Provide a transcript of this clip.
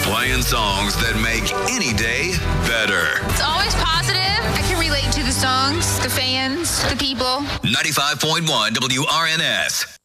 Playing songs that make any day better. It's always positive. I can relate to the songs, the fans, the people. 95.1 WRNS.